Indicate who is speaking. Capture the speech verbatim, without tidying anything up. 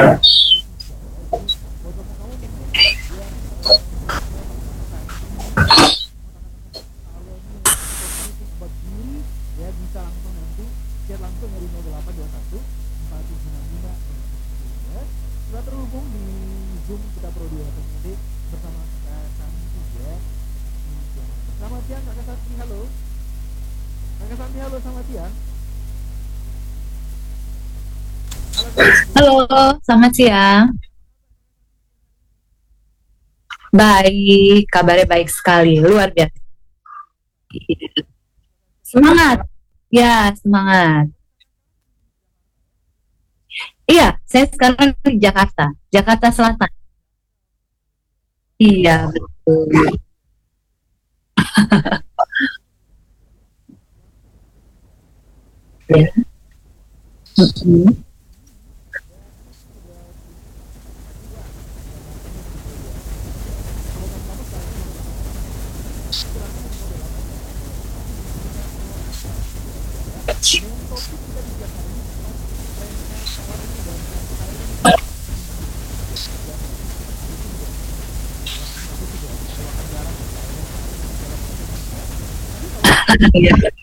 Speaker 1: spesial ya. Jadi buat kamu-kamu mungkin yang eh, mau tanya-tanya tentang ini, mau tanya-tanya tentang keahlian ini atau kritik buat diri, ya bisa langsung nanti chat langsung dari nol delapan dua satu empat tujuh enam lima ya. Sudah terhubung di Zoom kita Pro dua nanti bersama eh, kami tiga. Selamat siang Kak Kasati, halo. Kak Kasati, halo, selamat siang. Halo Kak Kasati.
Speaker 2: Halo, selamat siang. Baik, kabarnya baik sekali, luar biasa. Semangat, ya semangat. Iya, saya sekarang di Jakarta, Jakarta Selatan. Iya, betul. Ya. Mm-mm.
Speaker 1: Ya, ini sudah di tadi ya perkenalkan diri dulu ya. Jadi slogan kamu sekarang ini mau kemana? Inspirasi dari nol delapan dua satu empat tujuh lima nol empat dua tiga. Dengan topik kita di siang hari ini tentang trennya sharing dan untiring di zaman digital. Itu menjadi sangat penting ya. Tapi tidak melupakan jarak ya Kak ya. Karena memang jaraknya memang jauh. Tapi kalau kita bicara
Speaker 2: Iya.